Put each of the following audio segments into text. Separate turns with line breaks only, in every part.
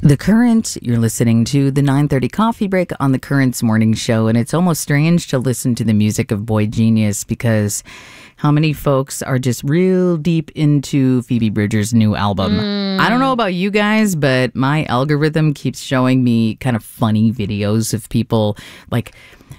The Current, you're listening to the 9:30 Coffee Break on the Current's morning show, and it's almost strange to listen to the music of Boy Genius because how many folks are just real deep into Phoebe Bridgers' new album. I don't know about you guys, but my algorithm keeps showing me kind of funny videos of people like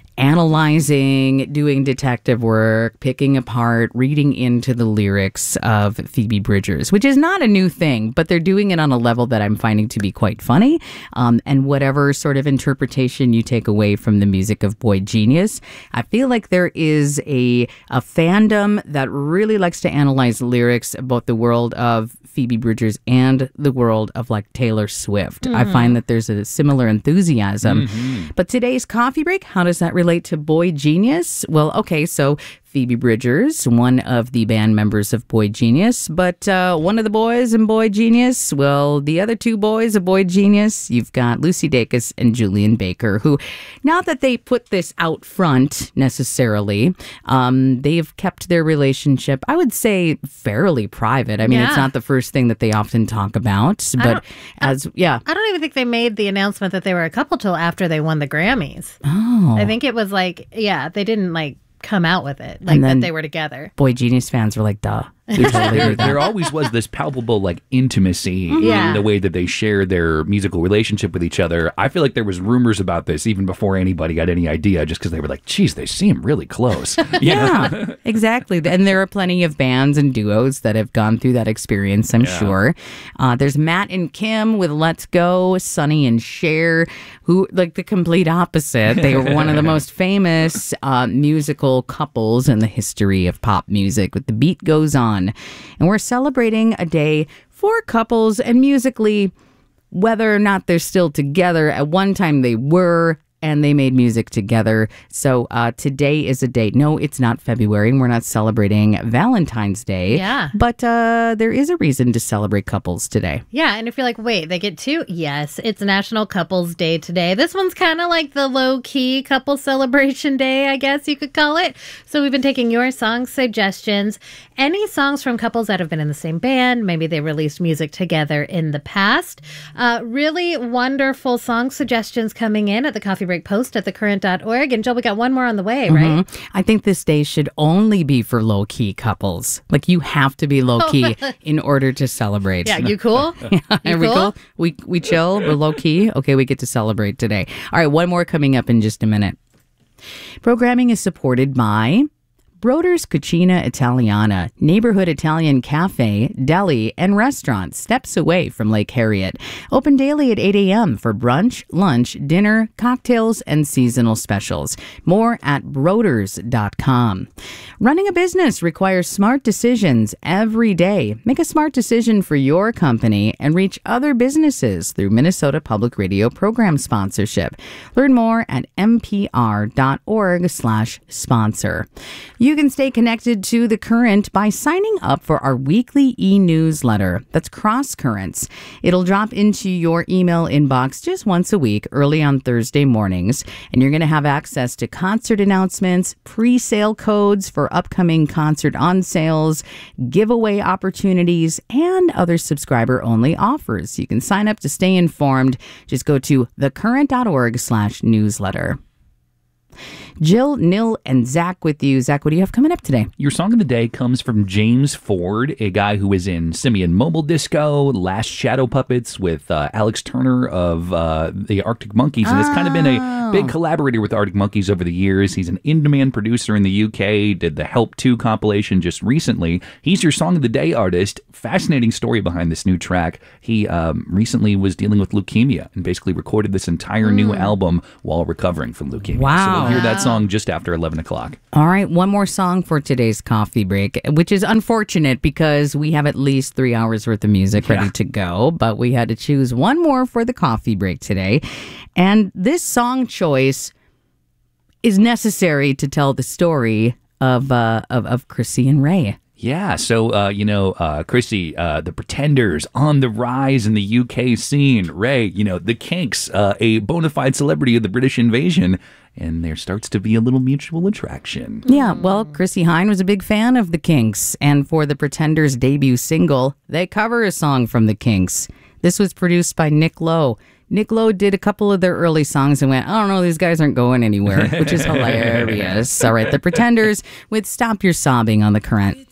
analyzing, doing detective work, picking apart, reading into the lyrics of Phoebe Bridgers, which is not a new thing, but they're doing it on a level that I'm finding to be quite funny. And whatever sort of interpretation you take away from the music of Boy Genius, I feel like there is a fandom that really likes to analyze lyrics about the world of Phoebe Bridgers and the world of like Taylor Swift. I find that there's a similar enthusiasm. But today's coffee break, how does that relate to Boy Genius? Well, okay, so Phoebe Bridgers, one of the band members of Boy Genius, but one of the boys in Boy Genius, well, the other two boys of Boy Genius, you've got Lucy Dacus and Julian Baker, who, not that they put this out front necessarily, they've kept their relationship, I would say, fairly private. I mean, it's not the first thing that they often talk about, but I don't even think they made the announcement that they were a couple till after they won the Grammys. Oh. I think it was like, they didn't like come out with it, like that they were together. Boy Genius fans were like, duh.
There always was this palpable like intimacy in the way that they shared their musical relationship with each other. I feel like there was rumors about this even before anybody got any idea, just because they were like, geez, they seem really close.
Yeah, exactly. And there are plenty of bands and duos that have gone through that experience, I'm sure. There's Matt and Kim with Let's Go, Sonny and Cher, who like the complete opposite. They were one of the most famous musical couples in the history of pop music with The Beat Goes On. And we're celebrating a day for couples and musically, whether or not they're still together. At one time they were, and they made music together. So today is a date. No, it's not February. We're not celebrating Valentine's Day. Yeah. But there is a reason to celebrate couples today.
Yeah. And if you're like, wait, they get two? Yes, it's National Couples Day today. This one's kind of like the low-key couple celebration day, I guess you could call it. So we've been taking your song suggestions. Any songs from couples that have been in the same band. Maybe they released music together in the past. Really wonderful song suggestions coming in at the Coffee Break post at thecurrent.org. And Jill, we got one more on the way, right?
I think this day should only be for low-key couples. Like, you have to be low-key in order to celebrate.
Yeah, you cool?
Are
cool?
we cool? We chill? We're low-key? Okay, we get to celebrate today. All right, one more coming up in just a minute. Programming is supported by Broder's Cucina Italiana, neighborhood Italian cafe, deli, and restaurant steps away from Lake Harriet. Open daily at 8 a.m. for brunch, lunch, dinner, cocktails, and seasonal specials. More at broders.com. Running a business requires smart decisions every day. Make a smart decision for your company and reach other businesses through Minnesota Public Radio program sponsorship. Learn more at mpr.org/sponsor. You can stay connected to The Current by signing up for our weekly e-newsletter. That's Cross Currents. It'll drop into your email inbox just once a week, early on Thursday mornings. And you're going to have access to concert announcements, pre-sale codes for upcoming concert on sales, giveaway opportunities, and other subscriber-only offers. You can sign up to stay informed. Just go to thecurrent.org/newsletter. Jill, Nil, and Zach with you. Zach, what do you have coming up today?
Your song of the day comes from James Ford, a guy who was in Simeon Mobile Disco, Last Shadow Puppets with Alex Turner of the Arctic Monkeys, and has kind of been a big collaborator with Arctic Monkeys over the years. He's an in-demand producer in the UK, did the Help 2 compilation just recently. He's your song of the day artist. Fascinating story behind this new track. He recently was dealing with leukemia and basically recorded this entire new album while recovering from leukemia.
Wow.
So we'll hear that song just after 11 o'clock.
All right, one more song for today's coffee break, which is unfortunate because we have at least 3 hours worth of music ready to go, but we had to choose one more for the coffee break today. And this song choice is necessary to tell the story of Chrissy and Ray.
Yeah, so, Chrissy, the Pretenders on the rise in the UK scene. Ray, the Kinks, a bona fide celebrity of the British invasion. And there starts to be a little mutual attraction.
Yeah, well, Chrissy Hine was a big fan of the Kinks. And for the Pretenders' debut single, they cover a song from the Kinks. This was produced by Nick Lowe. Nick Lowe did a couple of their early songs and went, I don't know, these guys aren't going anywhere, which is hilarious. All right, The Pretenders with Stop Your Sobbing on The Current.